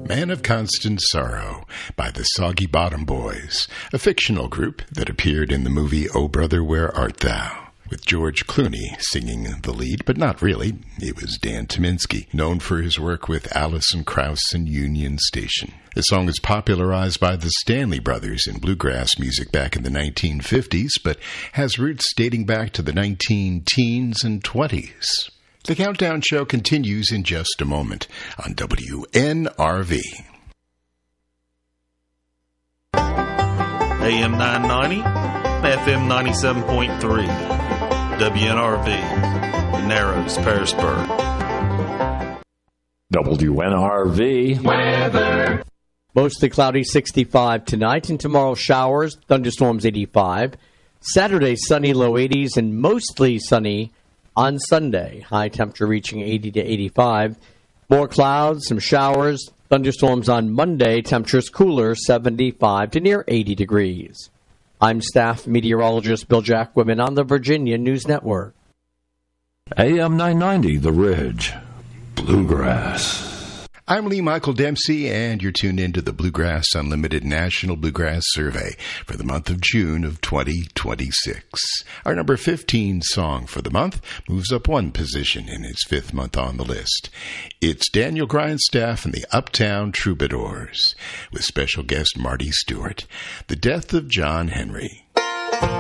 Man of Constant Sorrow by the Soggy Bottom Boys, a fictional group that appeared in the movie Oh Brother, Where Art Thou? With George Clooney singing the lead, but not really. It was Dan Tyminski, known for his work with Alison Krauss and Union Station. The song was popularized by the Stanley Brothers in bluegrass music back in the 1950s, but has roots dating back to the 19-teens and 20s. The Countdown Show continues in just a moment on WNRV. AM 990, FM 97.3, WNRV, Narrows, Pearisburg. WNRV weather. Mostly cloudy, 65 tonight, and tomorrow showers, thunderstorms 85. Saturday, sunny, low 80s, and mostly sunny on Sunday. High temperature reaching 80 to 85. More clouds, some showers, thunderstorms on Monday. Temperatures cooler, 75 to near 80 degrees. I'm staff meteorologist Bill Jacquemin on the Virginia News Network. AM 990, The Ridge, Bluegrass. I'm Lee Michael Dempsey, and you're tuned into the Bluegrass Unlimited National Bluegrass Survey for the month of June of 2026. Our number 15 song for the month moves up one position in its fifth month on the list. It's Daniel Grindstaff and the Uptown Troubadours, with special guest Marty Stewart, The Death of John Henry.